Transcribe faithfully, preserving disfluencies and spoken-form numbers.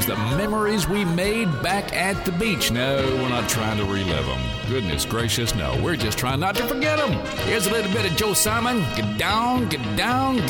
times, the memories we made back at the beach. No, we're not trying to relive them. Goodness gracious, no. We're just trying not to forget them. Here's a little bit of Joe Simon. Get down, get down,